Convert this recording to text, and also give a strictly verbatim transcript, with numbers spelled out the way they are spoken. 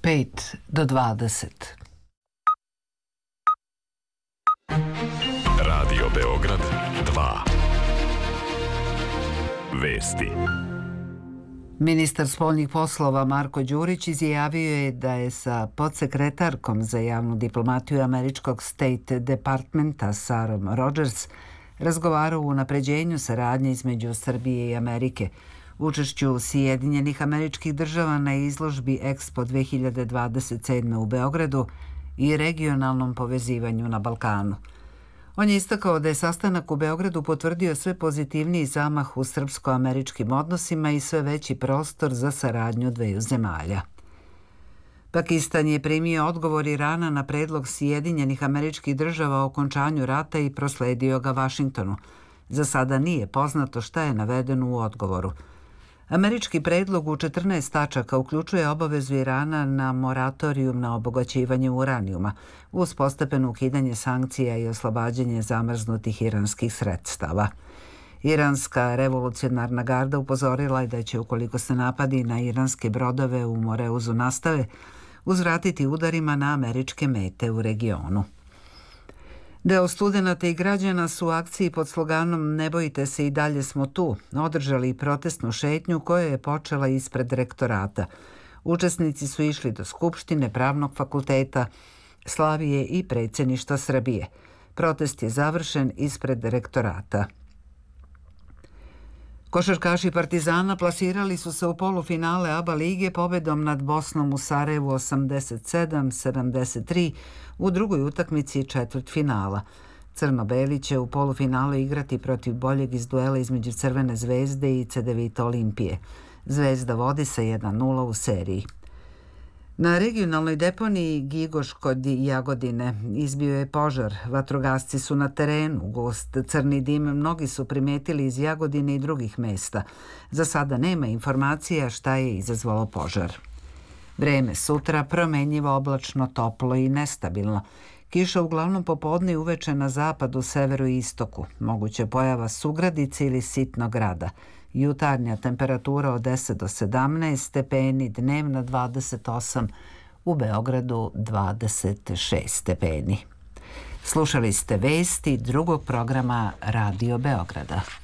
pet do dvadeset. Radio Beograd dva. Vesti. Ministar spoljnih poslova Marko Đurić izjavio je da je sa podsekretarkom za javnu diplomatiju američkog State Departmenta Sarom Rogers razgovarao o unapređenju saradnje između Srbije i Amerike, učešću Sjedinjenih Američkih Država na izložbi Expo dve hiljade dvadeset sedme u Beogradu i regionalnom povezivanju na Balkanu. On je istakao da je sastanak u Beogradu potvrdio sve pozitivniji zamah u srpsko-američkim odnosima i sve veći prostor za saradnju dveju zemalja. Pakistan je primio odgovor Irana na predlog Sjedinjenih Američkih Država o okončanju rata i prosledio ga Vašingtonu. Za sada nije poznato šta je navedeno u odgovoru. Američki predlog u četrnaest tačaka uključuje obavezu Irana na moratorijum na obogaćivanje uranijuma, uz postepeno ukidanje sankcija i oslobađanje zamrznutih iranskih sredstava. Iranska revolucionarna garda upozorila je da će, ukoliko se napadi na iranske brodove u Moreuzu nastave, uzvratiti udarima na američke mete u regionu. Deo studenata i građana su u akciji pod sloganom "Ne bojite se, i dalje smo tu" održali protestnu šetnju koja je počela ispred rektorata. Učesnici su išli do Skupštine, Pravnog fakulteta, Slavije i predsjedništva Srbije. Protest je završen ispred rektorata. Košarkaši Partizana plasirali su se u polufinale ABA lige pobedom nad Bosnom u Sarajevu osamdeset sedam sedamdeset tri u drugoj utakmici četvrtfinala. Crno-beli će u polufinalu igrati protiv boljeg iz duela između Crvene zvezde i Cedevita Olimpije. Zvezda vodi sa jedan nula u seriji. Na regionalnoj deponiji Gigoš kod Jagodine izbio je požar. Vatrogasci su na terenu. Gust crni dim mnogi su primetili iz Jagodine i drugih mesta. Za sada nema informacija šta je izazvalo požar. Vreme sutra promenjivo, oblačno, toplo i nestabilno. Kiša uglavnom popodne i uveče na zapadu, severu i istoku. Moguće pojava sugradice ili sitnog grada. Jutarnja temperatura od deset do sedamnaest stepeni, dnevna dvadeset osam, u Beogradu dvadeset šest stepeni. Slušali ste vesti drugog programa Radio Beograda.